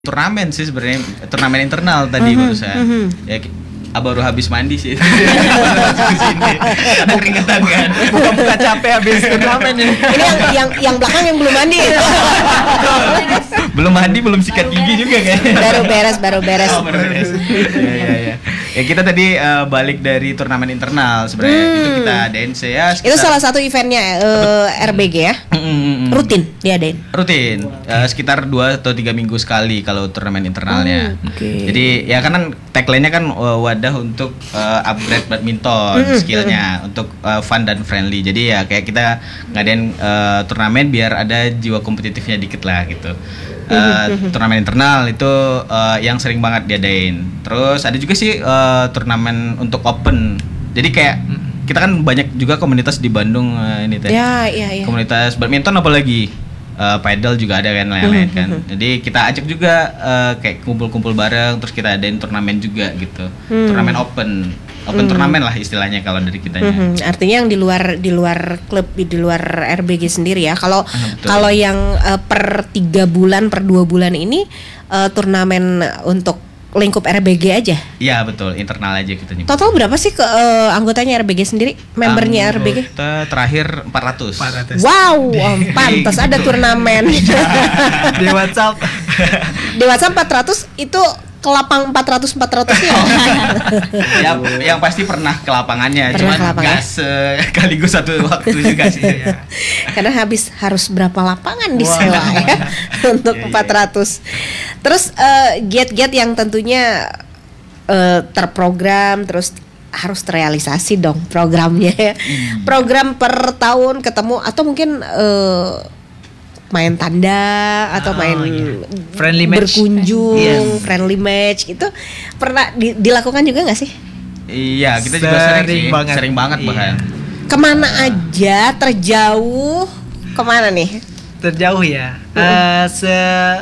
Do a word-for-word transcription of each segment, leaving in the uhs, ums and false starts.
Turnamen sih sebenarnya, turnamen internal tadi Mhm, barusan. mhm. Ya ki- ah, baru habis mandi sih. Sini. Ada keringetan kan. Buka-buka capek habis turnamen ini. Ini yang yang yang belakang yang belum mandi. Belum mandi, belum sikat gigi juga kan. baru beres, baru beres. Oh, baru beres. Iya iya iya. Ya kita tadi eh, balik dari turnamen internal sebenarnya. Hmm. Itu kita adain sih ya. Itu salah satu eventnya eh, R B G ya. Mm, mm, mm. Rutin diadain. Rutin, eh, sekitar dua atau tiga minggu sekali kalau turnamen internalnya. Oh, oke. Jadi ya kan tagline-nya kan uh, wadah untuk uh, upgrade badminton Mm, skillnya untuk uh, fun dan friendly. Jadi ya kayak kita ngadain uh, turnamen biar ada jiwa kompetitifnya dikit lah gitu. Uh, turnamen internal itu uh, yang sering banget diadain. Terus ada juga sih uh, turnamen untuk open. Jadi kayak kita kan banyak juga komunitas di Bandung uh, ini teh. Ya, iya, iya. Komunitas badminton apalagi uh, paddle juga ada kan lain-lain kan. Jadi kita ajak juga uh, kayak kumpul-kumpul bareng terus kita adain turnamen juga gitu. Hmm. Turnamen open. Open turnamen lah istilahnya kalau dari kitanya. Mhm, artinya yang di luar di luar klub di luar R B G sendiri ya. Kalau betul. kalau yang eh, per tiga bulan per dua bulan ini eh, turnamen untuk lingkup R B G aja. Iya betul, internal aja kita nyebut. Total berapa sih ke eh, anggotanya R B G sendiri? Membernya R B G? Kita terakhir empat ratus. empat ratus. Wow, oh, pantas ada turnamen. Di WhatsApp. Di WhatsApp empat ratus itu ke lapang empat ratus empat ratus ya. Ya, yang pasti pernah ke lapangannya, Pernah cuman ke lapangan. nggak sekaligus satu waktu juga sih. Ya. Karena habis harus berapa lapangan disewa Wah. ya untuk Iya, iya. empat ratus. Terus eh, giat-giat yang tentunya eh, terprogram terus harus terrealisasi dong programnya ya. Hmm. Program per tahun ketemu atau mungkin eh, main tanda atau Oh, main iya. Friendly match. berkunjung, Yes. friendly match gitu pernah di- dilakukan juga nggak sih? Iya, kita juga sering, Sering sih, banget. sering banget Iya. bahkan. Kemana aja terjauh kemana nih? Terjauh ya. Eh, se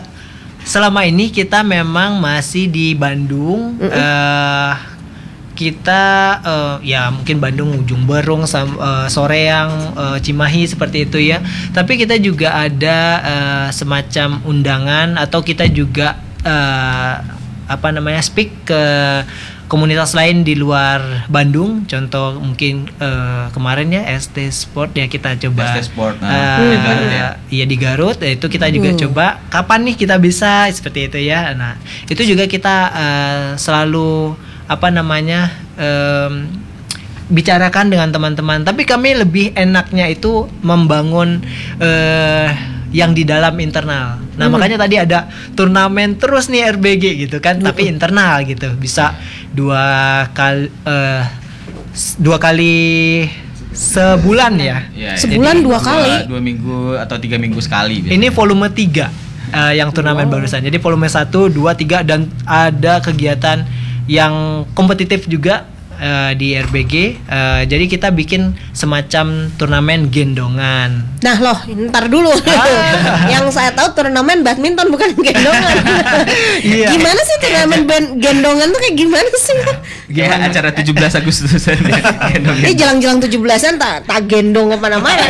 selama ini kita memang masih di Bandung. Eh, kita eh, ya mungkin Bandung, Ujung Berung, Sam- eh, Soreang, eh, Cimahi seperti itu ya. Tapi kita juga ada eh, semacam undangan atau kita juga eh, apa namanya speak ke komunitas lain di luar Bandung. Contoh mungkin eh, kemarin ya S T Sport ya kita coba. S T Sport, nah, eh, di Garut ya. Iya di Garut, ya, itu kita juga Hmm. coba kapan nih kita bisa seperti itu ya. Nah itu juga kita eh, selalu apa namanya em, bicarakan dengan teman-teman. Tapi kami lebih enaknya itu membangun eh, yang di dalam internal. Nah Hmm. makanya tadi ada turnamen terus nih R B G gitu kan, tapi internal gitu bisa dua kali eh, s- dua kali sebulan ya. Ya, Sebulan jadi dua kali? Dua minggu atau tiga minggu sekali. biasanya. Ini volume tiga eh, yang turnamen barusan. Jadi volume satu, dua, tiga dan ada kegiatan yang kompetitif juga eh, di R B G. Eh, jadi kita bikin semacam turnamen gendongan. Nah loh, ntar dulu. Yang saya tahu turnamen badminton bukan gendongan. Iya. Gimana sih turnamen ban- gendongan tuh kayak gimana sih? Kayak acara tujuh belas Agustusan ya. Ini jelang-jelang tujuh belasan tak tak gendong kemana-mana.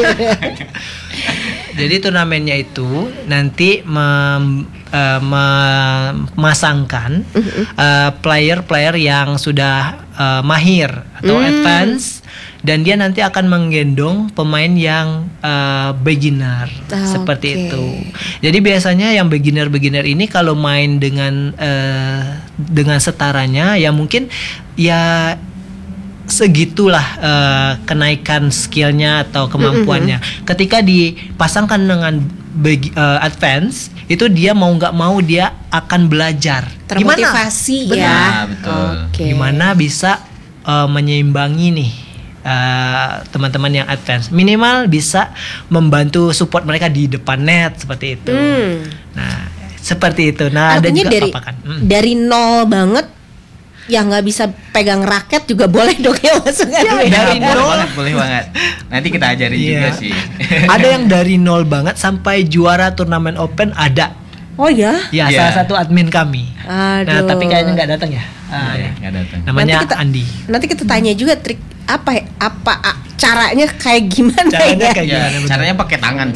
Jadi turnamennya itu nanti mem, eh, memasangkan eh, player-player yang sudah eh, mahir atau Hmm. advance dan dia nanti akan menggendong pemain yang eh, beginner Ah, seperti oke. itu. Jadi biasanya yang beginner-beginner ini kalau main dengan eh, dengan setaranya ya mungkin ya segitulah eh, kenaikan skillnya atau kemampuannya. Ketika dipasangkan dengan begi- eh, advance, itu dia mau nggak mau dia akan belajar. Termotivasi Benar. ya. Nah, betul. Oke. Gimana bisa eh, menyeimbangi nih eh, teman-teman yang advance. Minimal bisa membantu support mereka di depan net seperti itu. Hmm. Nah, seperti itu. Nah, ada Artinya juga dari papakan. Hmm. dari nol banget yang nggak bisa pegang raket juga boleh dong ya masukkan. Ya, dari boleh nol. banget, boleh banget. Nanti kita ajarin Iya. juga sih. Ada yang dari nol banget sampai juara turnamen open ada. Oh ya. Ya, Iya. salah satu admin kami. Nah, Aduh. tapi kayaknya nggak datang ya. Ah, Iya, ya. nggak datang. Namanya Nanti kita- Andi. Nanti kita tanya juga trik apa ya, apa a- caranya kayak gimana Caranya ya? kayak Ya, gimana, betul? caranya pakai tangan.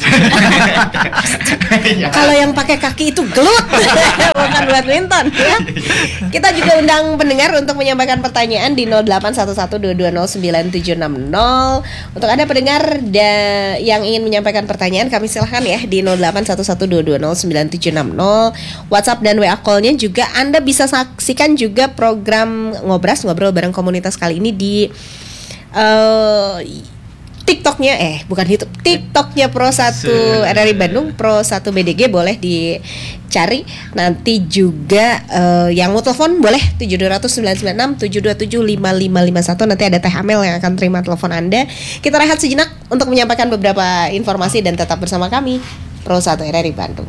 Kalau yang pakai kaki itu gelut, bukan badminton ya. Kita juga undang pendengar untuk menyampaikan pertanyaan di nol delapan satu satu dua dua nol sembilan tujuh enam nol. Untuk Anda pendengar da- yang ingin menyampaikan pertanyaan, kami silahkan ya di nol delapan satu satu dua dua nol sembilan tujuh enam nol. WhatsApp dan W A call-nya juga Anda bisa saksikan juga program Ngobras, ngobrol bareng komunitas kali ini di eh TikToknya eh bukan YouTube, TikToknya Pro satu R R I Bandung, Pro satu B D G, boleh dicari. Nanti juga eh, yang mau telepon boleh tujuh dua nol nol sembilan sembilan enam tujuh dua tujuh lima lima lima satu. Nanti ada Teh Amel yang akan terima telepon Anda. Kita rehat sejenak untuk menyampaikan beberapa informasi dan tetap bersama kami Pro satu R R I Bandung.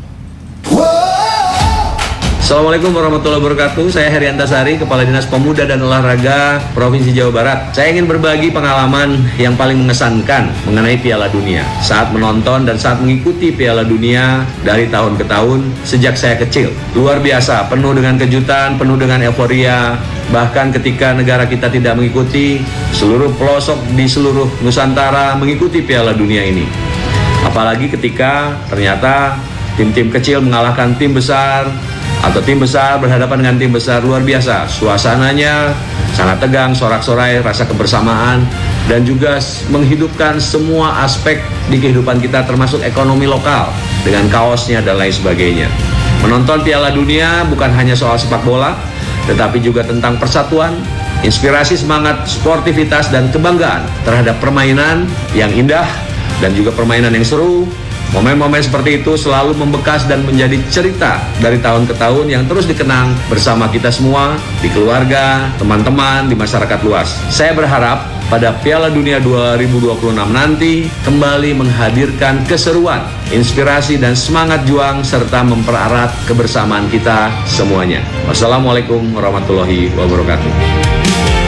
Assalamualaikum warahmatullahi wabarakatuh. Saya Heri Antasari, Kepala Dinas Pemuda dan Olahraga Provinsi Jawa Barat. Saya ingin berbagi pengalaman yang paling mengesankan mengenai Piala Dunia. Saat menonton dan saat mengikuti Piala Dunia dari tahun ke tahun sejak saya kecil. Luar biasa, penuh dengan kejutan, penuh dengan euforia. Bahkan ketika negara kita tidak mengikuti, seluruh pelosok di seluruh Nusantara mengikuti Piala Dunia ini. Apalagi ketika ternyata tim-tim kecil mengalahkan tim besar, atau tim besar berhadapan dengan tim besar. Luar biasa, suasananya sangat tegang, sorak-sorai, rasa kebersamaan, dan juga menghidupkan semua aspek di kehidupan kita termasuk ekonomi lokal dengan kaosnya dan lain sebagainya. Menonton Piala Dunia bukan hanya soal sepak bola, tetapi juga tentang persatuan, inspirasi, semangat, sportivitas, dan kebanggaan terhadap permainan yang indah dan juga permainan yang seru. Momen-momen seperti itu selalu membekas dan menjadi cerita dari tahun ke tahun yang terus dikenang bersama kita semua, di keluarga, teman-teman, di masyarakat luas. Saya berharap pada Piala Dunia dua ribu dua puluh enam nanti kembali menghadirkan keseruan, inspirasi, dan semangat juang serta mempererat kebersamaan kita semuanya. Wassalamualaikum warahmatullahi wabarakatuh.